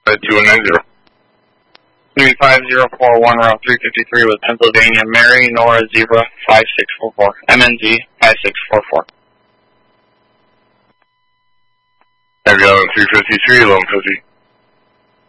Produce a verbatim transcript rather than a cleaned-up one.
two one nine zero. three five zero four one, route three fifty-three with Pennsylvania, Mary, Nora, Zebra, five six four four, M N Z, five six four four. Have you on three fifty-three, eleven fifty.